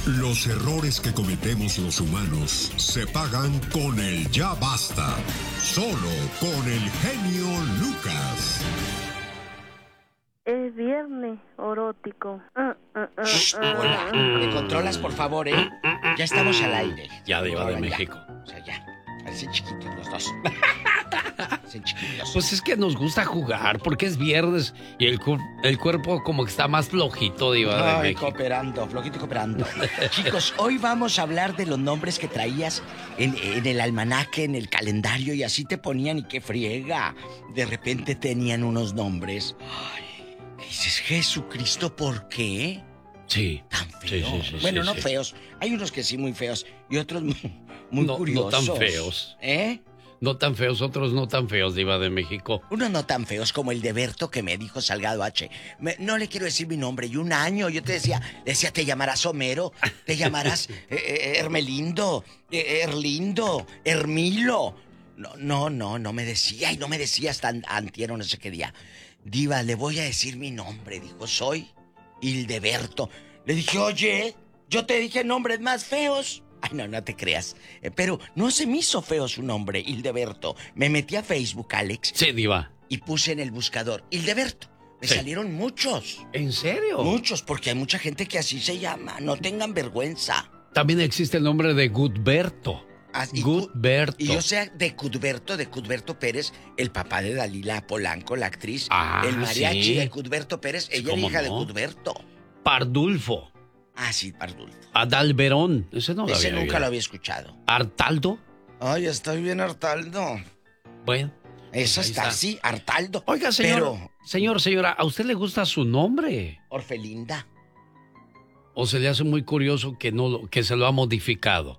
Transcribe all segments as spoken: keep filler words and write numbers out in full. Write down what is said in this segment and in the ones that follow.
Los errores que cometemos los humanos se pagan con el ya basta. Solo con el genio Lucas. Es viernes erótico. Uh, uh, uh, Shh, uh, hola, uh. ¿me controlas, por favor, eh? Ya estamos al aire. Ya, Diva de Controlan, México. ya. O sea, ya. Parecen chiquitos los dos. Parecen chiquitos. Pues es que nos gusta jugar porque es viernes y el, cu- el cuerpo como que está más flojito, Diva de Ay, México. cooperando, flojito y cooperando. Chicos, hoy vamos a hablar de los nombres que traías en, en el almanaque, en el calendario, y así te ponían y qué friega. De repente tenían unos nombres. Ay, ¿qué dices? Jesucristo, ¿por qué? Sí. Tan Sí, feos. sí, sí, bueno, sí, no sí. feos. Hay unos que sí muy feos y otros muy, muy No- no curiosos. tan feos. ¿Eh? No tan feos, otros no tan feos, Diva de México. Unos no tan feos como el de Berto que me dijo Salgado H. Me- no le quiero decir mi nombre. Y un año yo te decía, le decía, te llamarás Homero, te llamarás eh, eh, Hermelindo, eh, Erlindo, Hermilo. No, no, no, no me decía y no me decía hasta an- antier o no sé qué día. Diva, le voy a decir mi nombre. Dijo, soy Hildeberto. Le dije, oye, yo te dije nombres más feos. Ay, no, no te creas. Eh, pero no se me hizo feo su nombre, Hildeberto. Me metí a Facebook, Alex. Sí, Diva. Y puse en el buscador, Hildeberto. Me Sí. salieron muchos. ¿En serio? Muchos, porque hay mucha gente que así se llama. No tengan vergüenza. También existe el nombre de Gudberto. Ah, y Gudberto. Y yo sé de Cudberto, de Cudberto Pérez, el papá de Dalila Polanco, la actriz. Ah, el mariachi sí. de Cudberto Pérez, Sí, ella es ¿cómo hija de no? Cudberto. Pardulfo. Ah, sí, Pardulfo. Adalberón. Ese no lo Ese había nunca oído. lo había escuchado. Artaldo. Ay, estoy bien hartaldo. Bueno. Eso ahí está está. así, hartaldo. Oiga, señor. Pero, Señor, señora, ¿a usted le gusta su nombre? Orfelinda. ¿O se le hace muy curioso que, no, lo- que se lo ha modificado?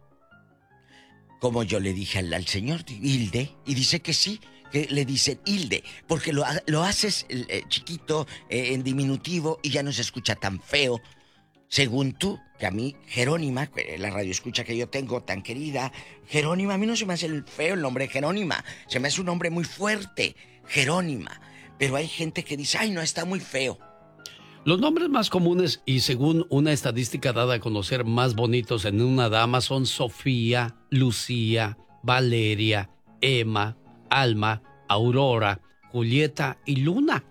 Como yo le dije al, al señor Hilde, y dice que sí, que le dicen Hilde, porque lo, ha- lo haces eh, chiquito, eh, en diminutivo, y ya no se escucha tan feo. Según tú, que a mí, Jerónima, que la radio escucha que yo tengo tan querida, Jerónima, a mí no se me hace el feo el nombre Jerónima, se me hace un nombre muy fuerte, Jerónima. Pero hay gente que dice, ay, no, está muy feo. Los nombres más comunes y según una estadística dada a conocer más bonitos en una dama son Sofía, Lucía, Valeria, Emma, Alma, Aurora, Julieta y Luna.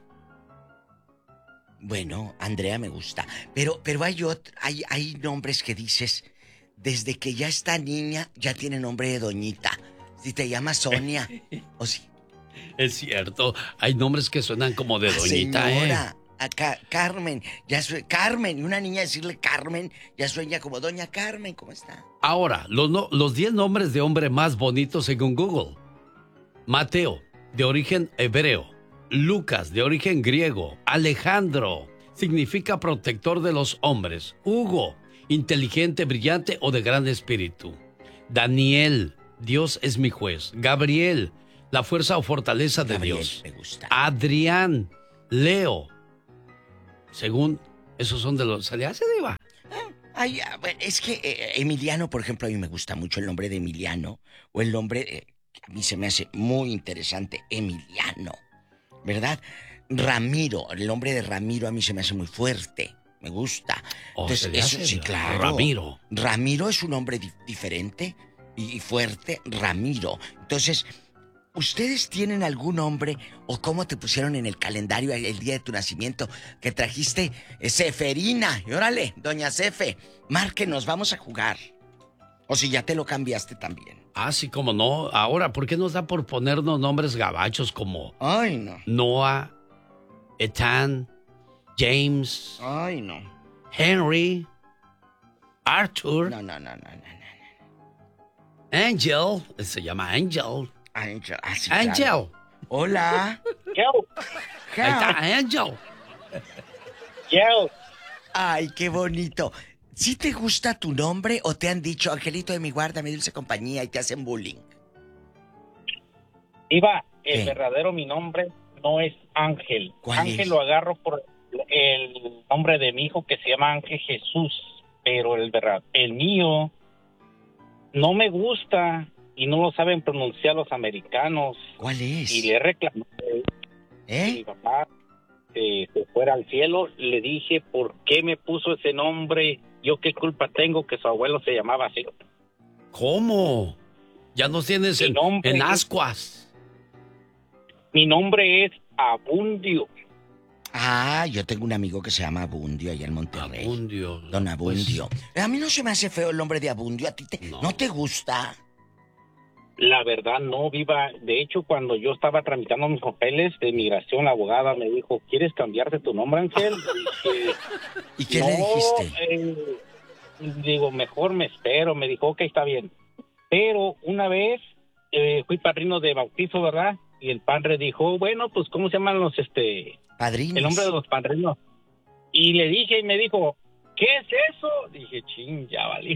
Bueno, Andrea me gusta. Pero, pero hay, ot- hay, hay nombres que dices, desde que ya está niña, ya tiene nombre de doñita. Si te llamas Sonia, o si... Es cierto, hay nombres que suenan como de Ah, doñita, señora, ¿eh? acá, Carmen, ya soy Carmen, y una niña decirle Carmen, ya sueña como doña Carmen, ¿cómo está? Ahora, los no- los diez nombres de hombre más bonitos según Google. Mateo, de origen hebreo. Lucas, de origen griego. Alejandro, significa protector de los hombres. Hugo, inteligente, brillante o de gran espíritu. Daniel, Dios es mi juez. Gabriel, la fuerza o fortaleza de Gabriel, Dios. me gusta. Adrián, Leo. Según, esos son de los... ¿Se le hace, Diva? Ay, ah, bueno, es que eh, Emiliano, por ejemplo, a mí me gusta mucho el nombre de Emiliano, o el nombre, eh, que a mí se me hace muy interesante, Emiliano, ¿verdad? Ramiro, el nombre de Ramiro a mí se me hace muy fuerte, me gusta. Oh, Entonces, se le eso hace, sí, ¿no? claro. Ramiro. Ramiro es un nombre di- diferente y fuerte, Ramiro. Entonces, ¿ustedes tienen algún nombre o cómo te pusieron en el calendario el, el día de tu nacimiento que trajiste eh, Seferina? Y órale, doña Cefe, márquenos, vamos a jugar. O si ya te lo cambiaste también. Ah, sí, como no. Ahora, ¿por qué nos da por ponernos nombres gabachos como Ay, no. Noah, Ethan, James, Ay, no. Henry, Arthur, No, no, no, no, no, no. Angel? Se llama Angel. Angel. Ah, sí, Angel. claro. Hola. Yo, Ahí está Angel. yo. Ay, qué bonito. ¿Sí te gusta tu nombre o te han dicho, Angelito de mi guarda, mi dulce compañía, y te hacen bullying? Iba, el ¿Qué? verdadero mi nombre no es Ángel. ¿Cuál Ángel es? lo agarro por el nombre de mi hijo que se llama Ángel Jesús, pero el verdad, el mío no me gusta y no lo saben pronunciar los americanos. ¿Cuál es? Y le reclamé a mi ¿Eh? papá eh, se fuera al cielo, le dije por qué me puso ese nombre, yo qué culpa tengo que su abuelo se llamaba así. ¿Cómo? Ya nos tienes Mi en, nombre en es- ascuas. Mi nombre es Abundio. Ah, yo tengo un amigo que se llama Abundio allá en Monterrey. Abundio. Don Abundio. A mí no se me hace feo el nombre de Abundio. ¿A ti te, No. no te gusta? La verdad no, Viva. De hecho, cuando yo estaba tramitando mis papeles de migración, la abogada me dijo, ¿quieres cambiarte tu nombre, Ángel? Dije, ¿Y qué no, le dijiste? eh, digo, mejor me espero. Me dijo, ok, está bien. Pero una vez eh, fui padrino de bautizo, ¿verdad? Y el padre dijo, bueno, pues, ¿cómo se llaman los, este, Padrinos. el nombre de los padrinos? Y le dije y me dijo, ¿qué es eso? Dije, ching, ya valí.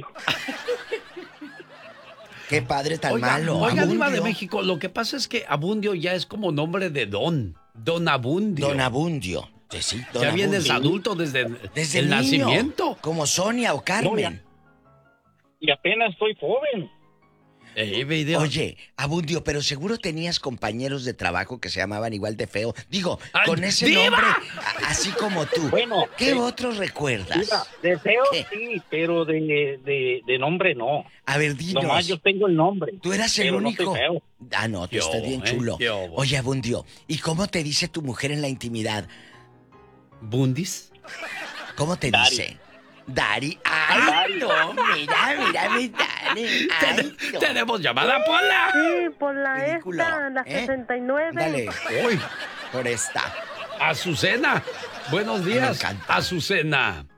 Qué padre tan Oiga, malo. oiga, Diva de Abundio. México, lo que pasa es que Abundio ya es como nombre de don. Don Abundio. Don Abundio. Sí, sí, don ya vienes Abundio. adulto desde, Desde el niño, nacimiento. Como Sonia o Carmen. Y apenas soy joven. Eh, video. Oye, Abundio, pero seguro tenías compañeros de trabajo que se llamaban igual de feo. Digo, ¡Ay, con ese ¡Diva! nombre, a- así como tú. Bueno, ¿Qué eh, otros recuerdas? Mira, de feo ¿Qué? sí, pero de, de, de nombre no. A ver, dinos. Nomás yo tengo el nombre. Tú eras el pero no único. soy feo. Ah, no, tú Qué estás obo, bien ¿eh? chulo. Qué obo. Oye, Abundio, ¿y cómo te dice tu mujer en la intimidad? ¿Bundis? ¿Cómo te Dari. dice? Dari. ¡Ay, Dari. no! Mira, mira, mi Dari. ¡Ay, no! ¡Tenemos llamada, Pola! Sí, por la Ridículo, esta, la ¿eh? sesenta y nueve. Dale, Uy, por esta. Azucena. Buenos días, encanta. Azucena.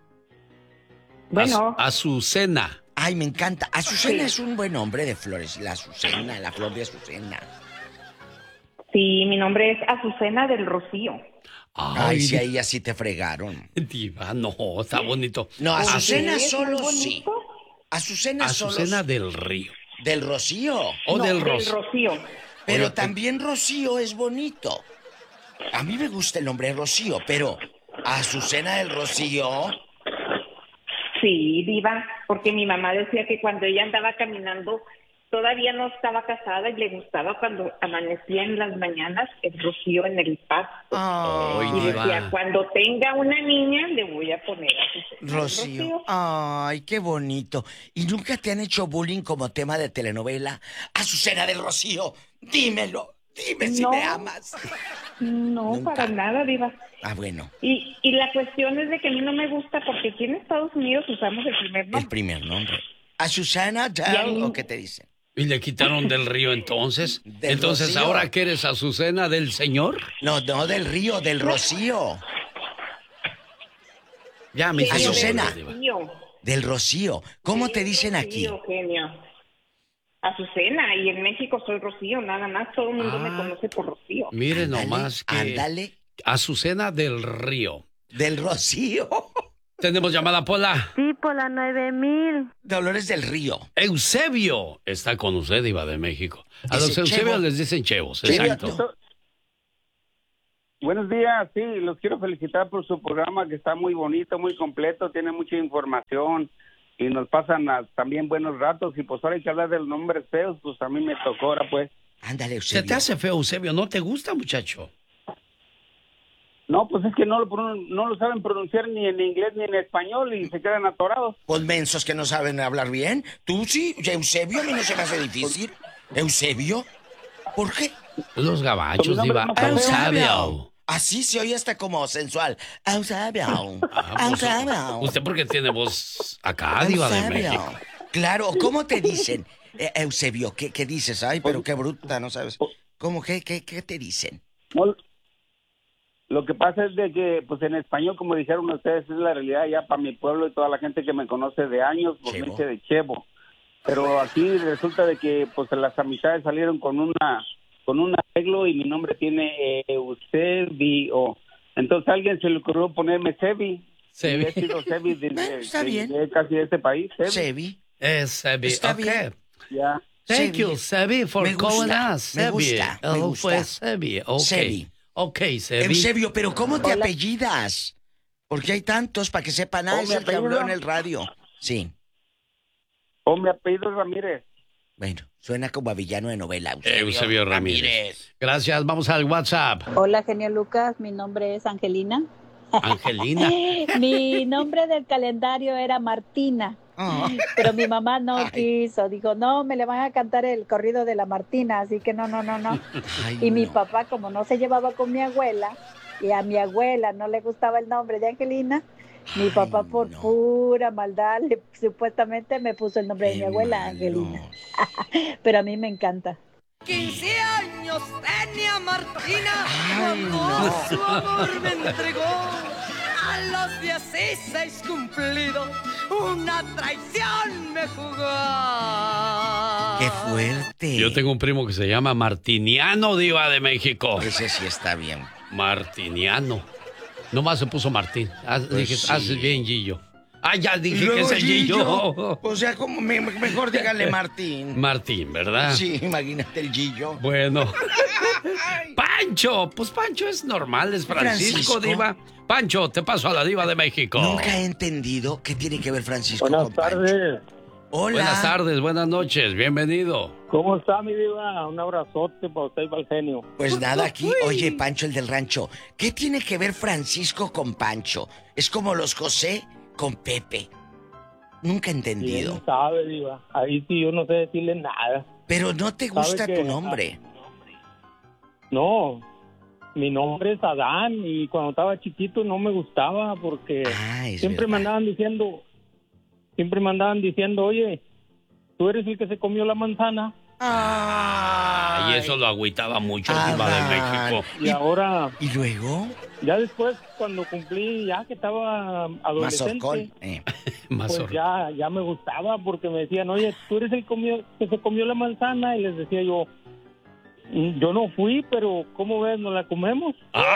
Bueno. Az- Azucena. Ay, me encanta. Azucena Sí. es un buen nombre de flores. La Azucena, la flor de Azucena. Sí, mi nombre es Azucena del Rocío. Ay, sí, ahí así te fregaron. Diva, no, está bonito. No, Azucena ¿Sí? ¿Es muy solo sí. bonito? Azucena, solo Azucena sí. del Río. Del Rocío. O No, del del Ros. Rocío. Pero Oye, también Rocío es bonito. A mí me gusta el nombre Rocío, pero Azucena del Rocío. Sí, diva, porque mi mamá decía que cuando ella andaba caminando, todavía no estaba casada y le gustaba cuando amanecía en las mañanas el rocío en el pasto. Ay, Y Diva. decía, cuando tenga una niña, le voy a poner Azucena del Rocío. Ay, qué bonito. ¿Y nunca te han hecho bullying como tema de telenovela? Azucena del Rocío, dímelo. Dime si No. me amas. No, Nunca. para nada, diva. Ah, bueno, Y, y la cuestión es de que a mí no me gusta porque aquí en Estados Unidos usamos el primer nombre. el primer nombre. ¿Azucena Y a Del mí- o qué te dicen? ¿Y le quitaron del río entonces? Del entonces, Rocío. ¿ahora que eres Azucena del Señor? No, no del río, del Rocío. Ya me Sí, hiciste Azucena. bolas, Diva. Rocío. Del Rocío. ¿Cómo Sí, te dicen Rocío, aquí? Eugenio. Azucena, y en México soy Rocío, nada más, todo el mundo Ah. me conoce por Rocío. Mire Ándale, nomás que Ándale, Azucena del Río. del Rocío. Tenemos llamada, Pola. Sí, por la nueve mil. Dolores del Río. Eusebio está con usted, Diva de México. A Ese los Eusebios chevo. les dicen chevos, Chevo, exacto. tú. Buenos días, sí, los quiero felicitar por su programa que está muy bonito, muy completo, tiene mucha información y nos pasan a- también buenos ratos y pues ahora hay que hablar de los nombres feos, pues a mí me tocó ahora pues. Ándale, Se Eusebio. te hace feo, Eusebio, ¿no te gusta, muchacho? No, pues es que no lo, pronun- no lo saben pronunciar ni en inglés ni en español y se quedan atorados. Pues mensos que no saben hablar bien. Tú sí, Eusebio, a mí no se me hace difícil. ¿Eusebio? ¿Por qué? Los gabachos, Con mi Diva. nombre es más Eusebio. Así se oye hasta como sensual. Eusebio. Ah, pues, Eusebio. usted porque tiene voz acá, Diva de Eusebio. México. Claro, ¿cómo te dicen? Eh, Eusebio, ¿qué, ¿qué dices? Ay, pero qué bruta, ¿no sabes? ¿Cómo, qué, qué, qué te dicen? No, lo que pasa es de que, pues en español, como dijeron ustedes, es la realidad ya para mi pueblo y toda la gente que me conoce de años, pues me Chevo. dice de Chevo. Pero aquí resulta de que, pues las amistades salieron con una, con un arreglo y mi nombre tiene eh, Eusebio. Entonces a alguien se le ocurrió ponerme Sebi. Sebi. Y he sido Sebi desde, Bueno, está desde bien. casi de este país. Sebi. Sebi. Es Sebi. Está Ok. bien. Ya. Thank Sebi. you, Sebi, for Me gusta, calling us. me Sebi. gusta, me Oh, gusta. pues Sebi. Ok. Sebi. Ok, Sebi. Eusebio, pero ¿cómo te apellidas? Porque hay tantos para que sepan, ah, Oh, es mi el que habló apellido. en el radio. Sí. Oh, mi apellido es Ramírez. Bueno, suena como a villano de novela. Eusebio, Eusebio Ramírez. Ramírez. Gracias, vamos al WhatsApp. Hola, genio Lucas, mi nombre es Angelina. Angelina. Mi nombre del calendario era Martina. Oh. Pero mi mamá no Ay. quiso, dijo, no, me le van a cantar el corrido de la Martina, así que no, no, no, no. Ay, y mi no. papá, como no se llevaba con mi abuela, y a mi abuela no le gustaba el nombre de Angelina, mi Ay, papá por no. pura maldad, le, supuestamente me puso el nombre Qué de mi abuela, malo. Angelina. Pero a mí me encanta. quince años tenía Martina Ay, cuando no. su amor me entregó. A los dieciséis cumplidos, una traición me jugó. ¡Qué fuerte! Yo tengo un primo que se llama Martiniano, diva de México. Ese sí está bien. Martiniano. Nomás se puso Martín. Haz, pues dije, sí. Haces bien, Gillo. Ah, ya dije Luego, que es el Gillo. Gillo. O sea, como me, mejor dígale Martín. Martín, ¿verdad? Sí, imagínate el Gillo. Bueno. Pancho, pues Pancho es normal, es Francisco, Francisco, diva. Pancho, te paso a la diva de México. Nunca he entendido qué tiene que ver Francisco Buenas con Pancho. tardes. Hola. Buenas tardes, buenas noches, bienvenido. ¿Cómo está, mi diva? Un abrazote para usted y para el genio. Pues nada, aquí, oye, Pancho, el del rancho, ¿qué tiene que ver Francisco con Pancho? Es como los José con Pepe. Nunca he entendido. ¿Quién sabe, diva? Ahí sí yo no sé decirle nada. Pero no te gusta tu nombre. No, mi nombre es Adán y cuando estaba chiquito no me gustaba porque ah, siempre verdad. me andaban diciendo, siempre me andaban diciendo, oye, tú eres el que se comió la manzana. Ah, y eso lo agüitaba mucho el diva de México. Y, y ahora... ¿Y luego? Ya después, cuando cumplí, ya que estaba adolescente, eh. pues ya, ya me gustaba porque me decían, oye, tú eres el comió, que se comió la manzana, y les decía yo, yo no fui, pero ¿cómo ves? ¿Nos la comemos?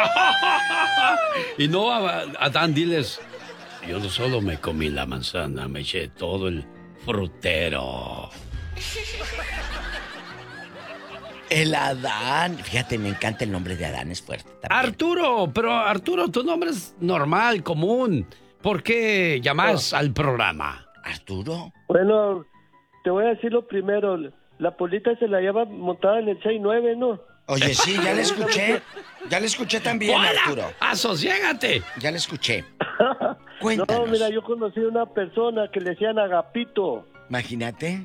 Y no, Adán, diles, yo no solo me comí la manzana, me eché todo el frutero. El Adán. Fíjate, me encanta el nombre de Adán, es fuerte también. Arturo, pero Arturo, tu nombre es normal, común. ¿Por qué llamas oh. al programa? ¿Arturo? Bueno, te voy a decir lo primero. La Polita se la lleva montada en el seis nueve, ¿no? Oye, sí, ya le escuché. Ya le escuché también, ¡Hola! Arturo. ¡Asociégate! Ya le escuché. Cuéntanos. No, mira, yo conocí a una persona que le decían Agapito. Imagínate.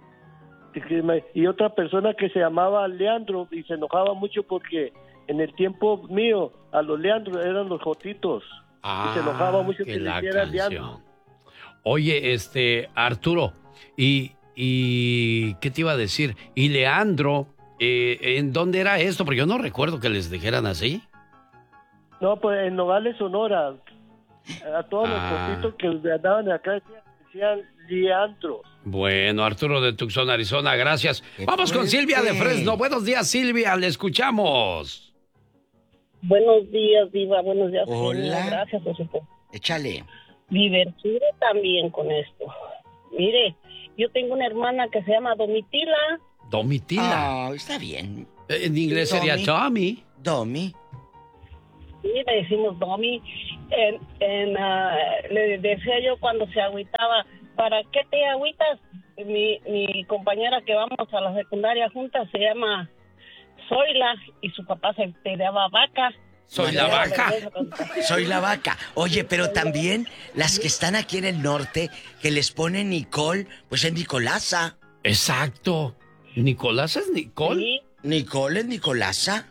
Y otra persona que se llamaba Leandro y se enojaba mucho porque en el tiempo mío a los Leandros eran los Jotitos. Ah, y se enojaba mucho que, que le hiciera Leandro. Oye, este, Arturo, y, y ¿qué te iba a decir? Y Leandro, eh, ¿en dónde era esto? Porque yo no recuerdo que les dijeran así. No, pues en Nogales, Sonora. A todos ah. los Jotitos que andaban acá decían, decían Leandro. Bueno, Arturo de Tucson, Arizona, gracias. Vamos con Silvia de Fresno. Buenos días, Silvia, le escuchamos. Buenos días, diva, buenos días. Hola. Señor. Gracias, por supuesto. Échale. Divertido también con esto. Mire, yo tengo una hermana que se llama Domitila. Domitila. Oh, está bien. En inglés sería Tommy. Domi. Sí, le decimos Domi. En, en, uh, le decía yo cuando se agüitaba, ¿para qué te agüitas? Mi, mi compañera que vamos a la secundaria juntas se llama Zoila y su papá se peleaba Vaca. Soy la vaca. Soy la vaca. Oye, pero también las que están aquí en el norte, que les ponen Nicole, pues es Nicolasa. Exacto. ¿Nicolasa es Nicole? Sí. ¿Nicole es Nicolasa?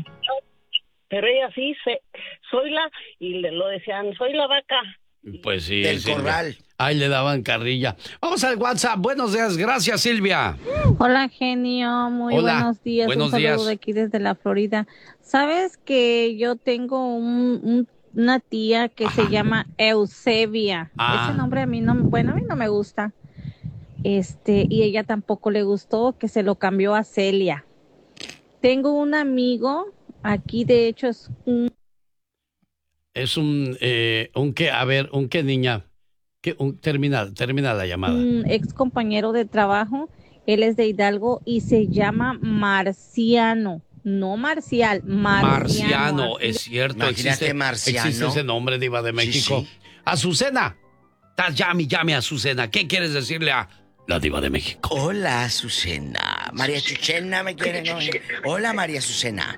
Pero ella sí, se, soy la, y le lo decían, soy la vaca. Pues sí. Del Silvia. corral. Ahí le daban carrilla. Vamos al WhatsApp. Buenos días. Gracias, Silvia. Hola, genio. Muy Hola. buenos días. Buenos un saludo días. de aquí desde la Florida. ¿Sabes que yo tengo un, un, una tía que Ajá. se llama Eusebia? Ah. Ese nombre a mí no, bueno, a mí no me gusta. Este, y ella tampoco le gustó, que se lo cambió a Celia. Tengo un amigo, aquí de hecho es un... Es un, eh, un qué, a ver, un qué, niña. ¿Qué? Un, termina, termina la llamada. Un ex compañero de trabajo, él es de Hidalgo y se llama Marciano. No Marcial, Marciano. Marciano, es cierto. Imagínate, existe, Marciano. Existe ese nombre, diva de México. Sí, sí. Azucena. Llame, llame a Azucena. ¿Qué quieres decirle a la Diva de México. Hola, Azucena. María Chuchena me quiere, ¿no? Hola, María Azucena.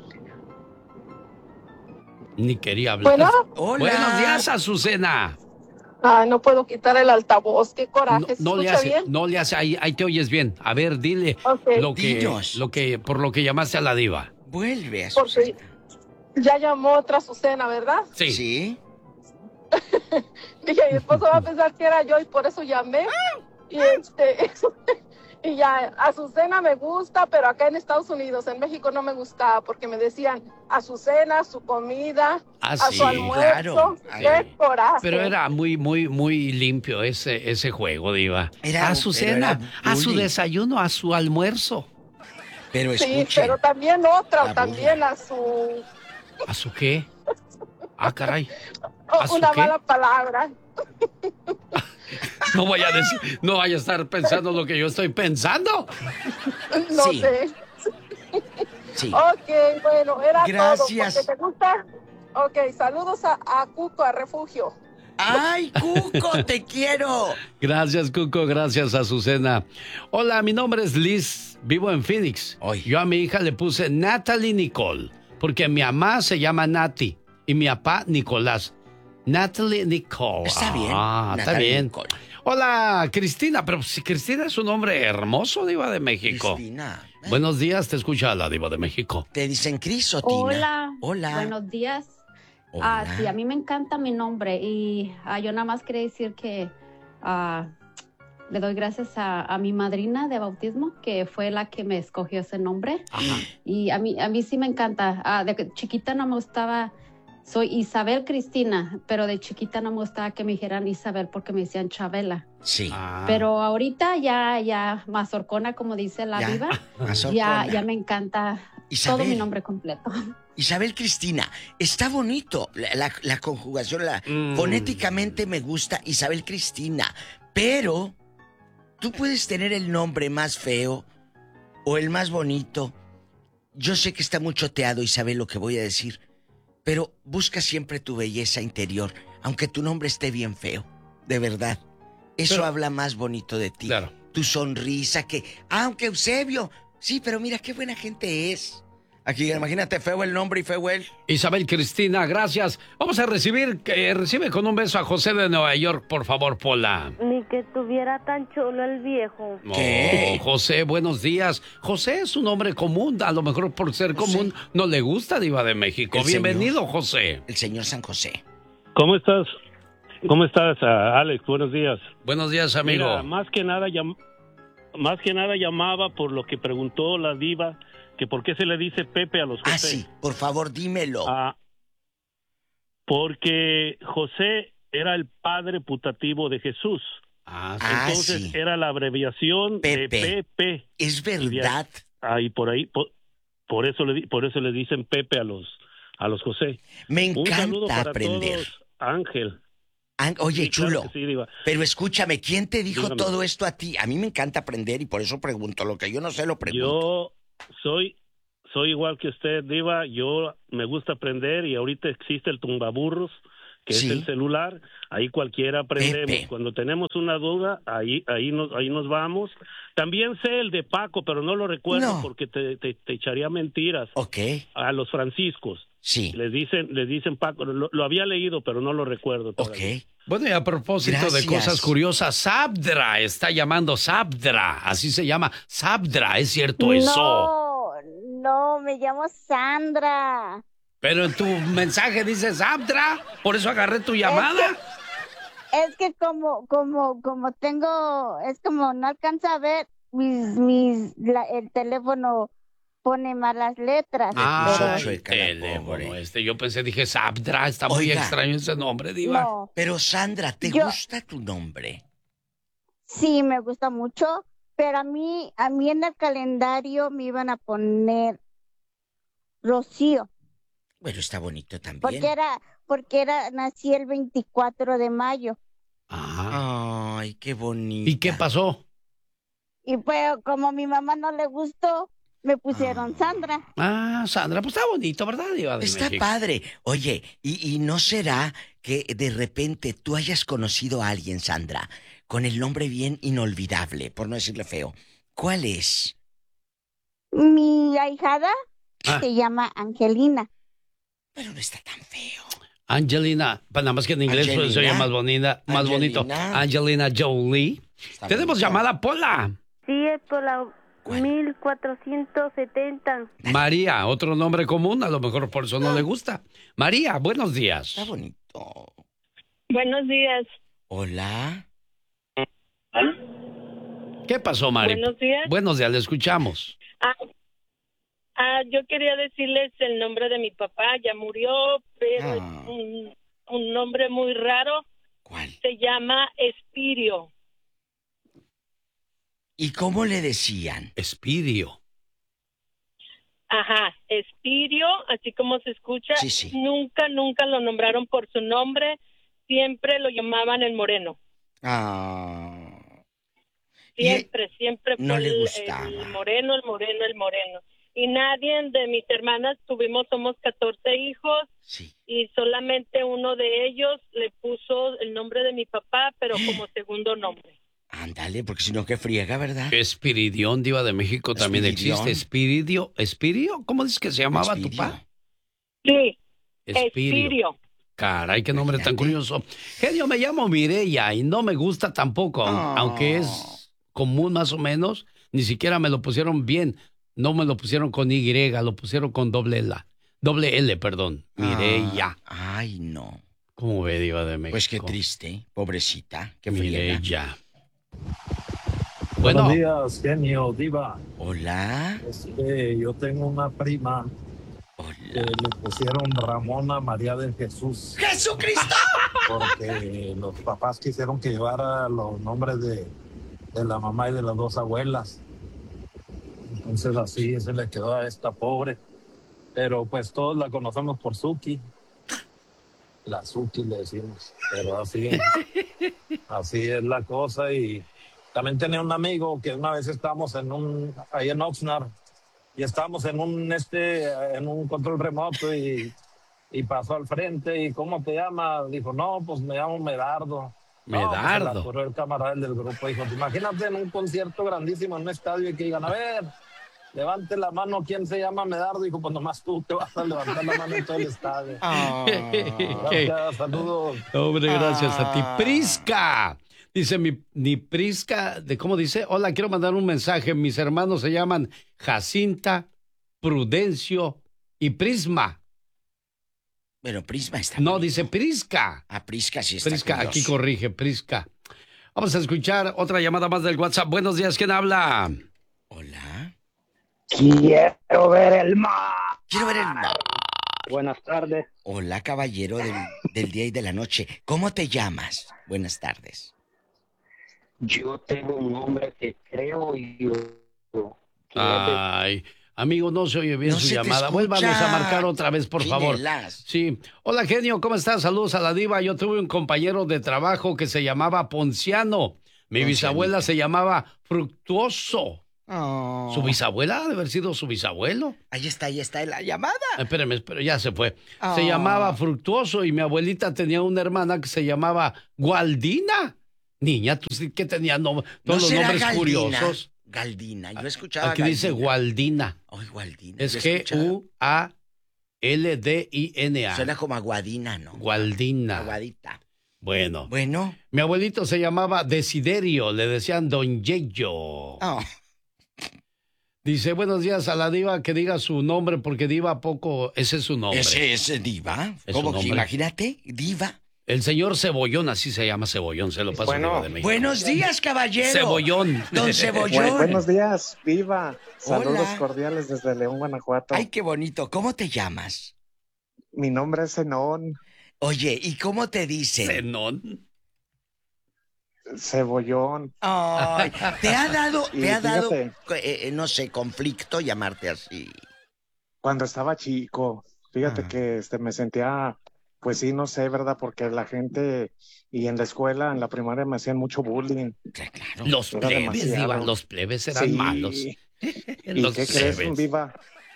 Ni quería hablar. Bueno. Hola. Buenos días, Azucena. Ah, no puedo quitar el altavoz, qué coraje. No, ¿Se no le escucha hace, bien? no le hace, ahí, ahí te oyes bien. A ver, dile Ok. lo que, Dinos. lo que, por lo que llamaste a la Diva. Vuelve, Azucena. Porque ya llamó otra Azucena, ¿verdad? Sí. Sí. Dije, mi esposo va a pensar que era yo y por eso llamé. Y este, y ya, Azucena me gusta, pero acá en Estados Unidos, en México no me gustaba porque me decían Azucena, su comida, Ah, a sí, su almuerzo. claro. Qué coraje. Pero era muy, muy, muy limpio ese, ese juego, Diva. Era- a su pero cena, era a su bullying. desayuno, a su almuerzo. Pero Sí, escuchen. pero también otra, La también a su, ¿A su qué? Ah, caray. ¿A su una qué? mala palabra. No vaya a decir, no vaya a estar pensando lo que yo estoy pensando. No Sí. sé. Sí. Ok, bueno, era Gracias. todo. Porque te gusta. Ok, saludos a, a Cuco, a Refugio. ¡Ay, Cuco, te quiero! Gracias, Cuco. Gracias, Azucena. Hola, mi nombre es Liz. Vivo en Phoenix. Yo a mi hija le puse Natalie Nicole, porque mi mamá se llama Nati y mi papá Nicolás. Natalie Nicole. Está bien, Ah, está Natalie bien. Nicole. Hola, Cristina. Pero si Cristina es un hombre hermoso, Diva de México. Cristina. Buenos días, te escucha la Diva de México. ¿Te dicen Cris o Tina? Hola. Hola. Buenos días. Ah, sí, a mí me encanta mi nombre y ah, yo nada más quería decir que ah, le doy gracias a, a mi madrina de bautismo, que fue la que me escogió ese nombre. Y a mí, a mí sí me encanta. Ah, de chiquita no me gustaba, soy Isabel Cristina, pero de chiquita no me gustaba que me dijeran Isabel porque me decían Chabela. Sí. Pero ahorita ya, ya mazorcona, como dice la Ya, Diva, mazorcona. ya, ya me encanta Isabel. todo mi nombre completo. Isabel Cristina, está bonito la, la- la conjugación, la, Mm. fonéticamente me gusta Isabel Cristina, pero tú puedes tener el nombre más feo o el más bonito. Yo sé que está muy choteado, Isabel, lo que voy a decir, pero busca siempre tu belleza interior, aunque tu nombre esté bien feo, de verdad. Eso Pero- habla más bonito de ti. Claro. Tu sonrisa, que, aunque Eusebio, sí, pero mira qué buena gente es. Aquí, imagínate, feo el nombre y feo él. Isabel Cristina, gracias. Vamos a recibir, que recibe con un beso a José de Nueva York, por favor, Pola. Ni que tuviera tan chulo el viejo. ¿Qué? José, buenos días. José es un nombre común, a lo mejor por ser común no le gusta Diva de México. El Bienvenido, señor. José. El señor San José. ¿Cómo estás? ¿Cómo estás, ah, Alex? Buenos días. Buenos días, amigo. Mira, más que nada llam- más que nada llamaba por lo que preguntó la Diva, que por qué se le dice Pepe a los José. Ah, sí, por favor, dímelo. Ah, porque José era el padre putativo de Jesús. Ah, Entonces sí. era la abreviación Pepe. de Pepe. Es verdad. Ahí por ahí por, por eso le di- por eso le dicen Pepe a los a los José. Me Un saludo encanta para aprender. todos, Ángel. An- Oye, Sí, claro chulo, que sí, Diva. pero escúchame, ¿quién te dijo Dígame. todo esto a ti? A mí me encanta aprender y por eso pregunto. Lo que yo no sé lo pregunto. Yo soy soy igual que usted, Diva. Yo me gusta aprender y ahorita existe el tumbaburros, que Sí. es el celular. Ahí cualquiera aprendemos. Pepe. Cuando tenemos una duda, ahí ahí nos ahí nos vamos. También sé el de Paco, pero no lo recuerdo No. porque te, te, te echaría mentiras. Ok. A los franciscos. Sí. Les dicen les dicen Paco. Lo, lo había leído, pero no lo recuerdo todavía. Ok. Bueno, y a propósito Gracias. de cosas curiosas, Sabdra está llamando Sabdra, así se llama, Sabdra, ¿es cierto eso? No, no, me llamo Sandra. Pero en tu mensaje dice Sabdra, por eso agarré tu llamada. Es que como, como, como tengo, es como no alcanza a ver mis, mis, la- el teléfono pone malas letras. Ah, pero- el teléfono este. Yo pensé, dije, Sabdra, está muy Oiga. extraño ese nombre, Diva. No. Pero Sandra, ¿te Yo- gusta tu nombre? Sí, me gusta mucho, pero a mí, a mí en el calendario me iban a poner Rocío, Bueno, está bonito también. porque era, porque era, nací el veinticuatro de mayo. Ay, qué bonito. ¿Y qué pasó? Y pues como a mi mamá no le gustó, me pusieron Sandra. Ah, Sandra, pues está bonito, ¿verdad, Diva de Está México? padre. Oye, ¿y, y no será que de repente tú hayas conocido a alguien, Sandra, con el nombre bien inolvidable, por no decirle feo. ¿Cuál es? Mi ahijada Ah. se llama Angelina. Pero no está tan feo. Angelina, pues nada más que en inglés pues, se oye Angelina. más bonita, más bonito. Angelina. Angelina Jolie. Está Tenemos bonito. llamada, Pola. Sí, es por la mil cuatrocientos setenta. María, otro nombre común, a lo mejor por eso no le gusta. María, buenos días. Está bonito. Buenos días. Hola. ¿Qué pasó, María? Buenos días. Buenos días, le escuchamos. Ah, ah, yo quería decirles el nombre de mi papá, ya murió, pero Ah. es un, un nombre muy raro. ¿Cuál? Se llama Espirio. ¿Y cómo le decían? Espirio. Ajá, Espirio, así como se escucha. Sí, sí. Nunca, nunca lo nombraron por su nombre, siempre lo llamaban el Moreno. Ah. Siempre, siempre no fue le el- gustaba. el Moreno, el Moreno, el Moreno. Y nadie de mis hermanas tuvimos, somos catorce hijos, Sí. y solamente uno de ellos le puso el nombre de mi papá, pero como segundo nombre. Ándale, porque si no, que friega, ¿verdad? Espiridión, diva de México, también Espiridión. existe. Espiridio, ¿Espirio? ¿Cómo dices que se llamaba tu Espirio. papá? Sí, Espirio. Espirio. Caray, qué nombre tan curioso. Genio, me llamo Mireya y no me gusta tampoco, aun- Ah. aunque es común más o menos, ni siquiera me lo pusieron bien. No me lo pusieron con Y, lo pusieron con doble L. Doble L, perdón. Mireya. Ah, ay, no. ¿Cómo ve, diva de México? Pues qué triste, pobrecita, qué friega. Mireya. Bueno. Buenos días, genio, diva. Hola. Este, yo tengo una prima que le pusieron Ramona María del Jesús. ¡Jesucristo! Porque los papás quisieron que llevara los nombres de, de la mamá y de las dos abuelas. Entonces así se le quedó a esta pobre. Pero pues todos la conocemos por Suki. La Suki le decimos. Pero así, así es la cosa. Y también tenía un amigo que una vez estábamos en un, ahí en Oxnard, y estábamos en un, este, en un control remoto y, y pasó al frente y ¿cómo te llamas? Dijo, no, pues me llamo Medardo. No, pues, se la Medardo. apuró el camarada del grupo. Dijo, imagínate en un concierto grandísimo en un estadio y que digan, a ver, levante la mano, ¿quién se llama Medardo? Dijo, pues nomás tú te vas a levantar la mano en todo el estadio. Ah. Gracias, saludos. Hombre, gracias a ti. Ah. Prisca. Dice mi, mi Prisca, de ¿cómo dice? Hola, quiero mandar un mensaje. Mis hermanos se llaman Jacinta, Prudencio y Prisma. Pero Prisma está. No, dice Prisca. Ah, Prisca sí está. Prisca, curioso. aquí corrige, Prisca. Vamos a escuchar otra llamada más del WhatsApp. Buenos días, ¿quién habla? Hola. Quiero ver el mar. Quiero ver el mar. Buenas tardes. Hola, caballero del, del día y de la noche. ¿Cómo te llamas? Buenas tardes. Yo tengo un nombre que creo yo. Ay, amigo, no se oye bien No su se te llamada. escucha. Vuélvanos a marcar otra vez, por favor. Chinelas. Sí. Hola, genio, ¿cómo estás? Saludos a la diva. Yo tuve un compañero de trabajo que se llamaba Ponciano. Mi Poncianito. bisabuela se llamaba Fructuoso. Oh. ¿Su bisabuela ha de haber sido su bisabuelo? Ahí está, ahí está la llamada. Ah, Espérame, pero ya se fue. Oh. Se llamaba Fructuoso y mi abuelita tenía una hermana que se llamaba Gualdina. Niña, tú sí que tenías no, todos ¿No los será nombres Galdina? curiosos. Galdina, yo escuchaba Aquí dice Galdina. Gualdina. Ay, Gualdina. Es yo G escuchaba- U A L D I N A. Suena como aguadina, ¿no? Gualdina. Aguadita. Bueno. Bueno. Mi abuelito se llamaba Desiderio, le decían Don Yeyo. Oh. Dice, buenos días a la diva, que diga su nombre, porque diva poco, ese es su nombre. Ese es diva. Es ¿Cómo su que nombre. imagínate? Diva. El señor Cebollón, así se llama Cebollón, se lo paso Bueno, Diva de México. buenos días, caballero. Cebollón. Don Cebollón. Bu- buenos días, viva. Saludos Hola. cordiales desde León, Guanajuato. Ay, qué bonito. ¿Cómo te llamas? Mi nombre es Zenón. Oye, ¿y cómo te dicen? Zenón. Cebollón. Ay, ¿te ha dado, Y te ha dado, fíjate, eh, eh, no sé, conflicto llamarte así? cuando estaba chico, fíjate Ah. que este, me sentía, pues sí, no sé, ¿verdad? Porque la gente, y en la escuela, en la primaria me hacían mucho bullying. Los Era plebes, demasiado. Diva, los plebes eran Sí. malos. ¿Y Los qué crees, plebes. Viva?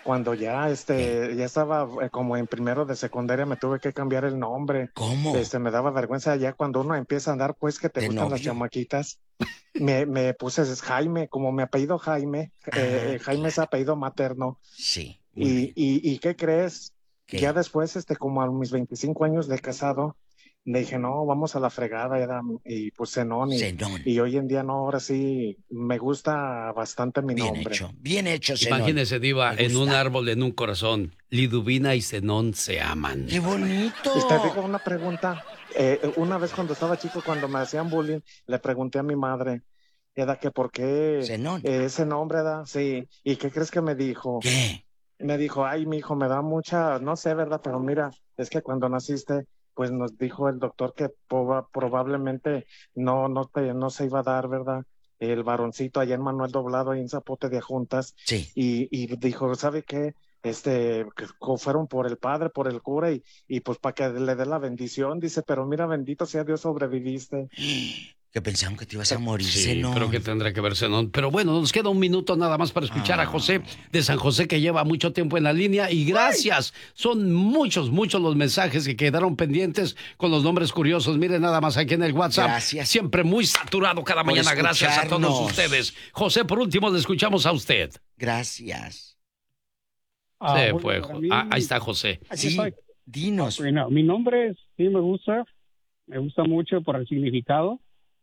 cuando ya este ya estaba eh, como en primero de secundaria, me tuve que cambiar el nombre. ¿Cómo? Este, me daba vergüenza ya cuando uno empieza a andar, pues que te ¿De gustan novio? las chamaquitas. Me, me puse Jaime, como mi apellido Jaime, eh, Jaime es apellido materno. Sí. Y, y, ¿Y qué crees? ¿Qué? Ya después, este, como a mis veinticinco años de casado, le dije, no, vamos a la fregada, era, y pues Zenón. Y, Zenón. y hoy en día, no, ahora sí, me gusta bastante mi Bien nombre. hecho, bien hecho, Zenón. Imagínese, Diva, Me en un gusta. árbol, en un corazón. Liduvina y Zenón se aman. ¡Qué bonito! Y te digo una pregunta. Eh, una vez cuando estaba chico, cuando me hacían bullying, le pregunté a mi madre, era que por qué Zenón. eh, ese nombre, ¿verdad? Sí. ¿Y qué crees que me dijo? ¿Qué? Me dijo, ay, mi hijo, me da mucha, no sé, ¿verdad? Pero mira, es que cuando naciste, pues nos dijo el doctor que proba- probablemente no, no te, no se iba a dar, ¿verdad? El varoncito allá en Manuel Doblado, ahí en Zapote de Juntas. Sí. Y, y dijo, ¿sabe qué? Este, que fueron por el padre, por el cura, y, y pues para que le dé la bendición, dice, pero mira, bendito sea Dios, sobreviviste. Que pensaban que te ibas a morir, Sí, Zenón. creo que tendrá que ver Zenón. Pero bueno, nos queda un minuto nada más para escuchar Ah. a José de San José, que lleva mucho tiempo en la línea. Y gracias. Son muchos, muchos los mensajes que quedaron pendientes con los nombres curiosos. Miren nada más aquí en el WhatsApp. Gracias. Siempre muy saturado cada Por mañana. Gracias a todos escucharnos. ustedes. José, por último, le escuchamos a usted. Gracias. Ah, Se bueno, fue. para mí- Ah, ahí está José. Aquí Sí, estoy. dinos. Bueno, mi nombre es- sí me gusta, me gusta mucho por el significado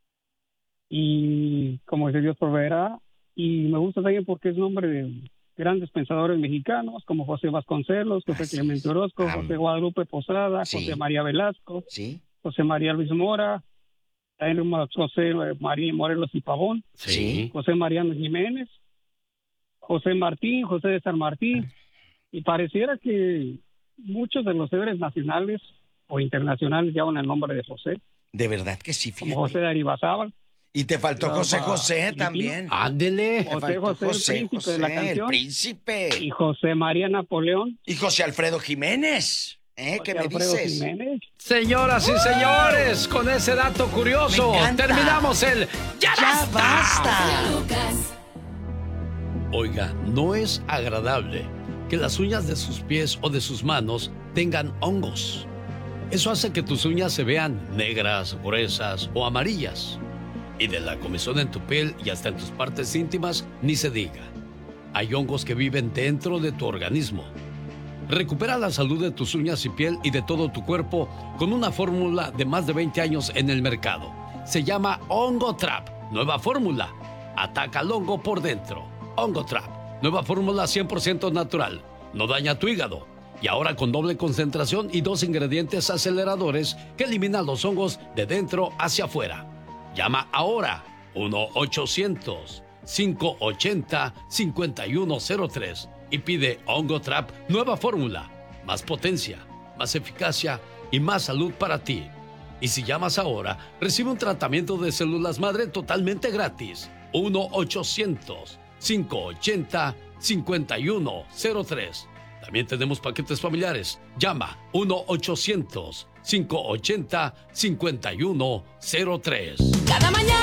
y como dice Dios proveerá, y me gusta también porque es nombre de grandes pensadores mexicanos como José Vasconcelos, José Así Clemente es. Orozco, Am- José Guadalupe Posada, Sí. José María Velasco, Sí, José María Luis Mora, también José María Morelos y Pavón, Sí. José Mariano Jiménez, José Martín, José de San Martín, y pareciera que muchos de los héroes nacionales o internacionales llevan el nombre de José, de verdad que sí, como fíjate. José de Aribazábal, Y te faltó Pero José para José Filipino. también. Ándele. Te José faltó José, el príncipe de la el canción. príncipe. y José María Napoleón, Y José Alfredo Jiménez. ¿Eh? ¿Qué José me Alfredo dices? Jiménez. Señoras y señores, con ese dato curioso, Me encanta. terminamos el Ya, ¡Ya basta! Oiga, no es agradable que las uñas de sus pies o de sus manos tengan hongos. Eso hace que tus uñas se vean negras, gruesas o amarillas. Y de la comezón en tu piel y hasta en tus partes íntimas, ni se diga. Hay hongos que viven dentro de tu organismo. Recupera la salud de tus uñas y piel y de todo tu cuerpo con una fórmula de más de veinte años en el mercado. Se llama Hongo Trap, nueva fórmula. Ataca al hongo por dentro. Hongo Trap, nueva fórmula cien por ciento natural. No daña tu hígado. Y ahora con doble concentración y dos ingredientes aceleradores que eliminan los hongos de dentro hacia afuera. Llama ahora uno ochocientos, cinco ochenta, cincuenta y uno cero tres y pide Hongo Trap nueva fórmula. Más potencia, más eficacia y más salud para ti. Y si llamas ahora, recibe un tratamiento de células madre totalmente gratis. uno ochocientos, cinco ochenta, cincuenta y uno cero tres. También tenemos paquetes familiares. Llama uno ochocientos, cinco ochenta, cincuenta y uno cero tres. Cada mañana